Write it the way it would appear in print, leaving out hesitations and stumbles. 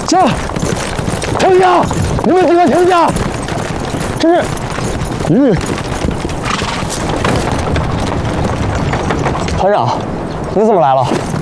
停！停下！你们几个停下！这是，团长，你怎么来了？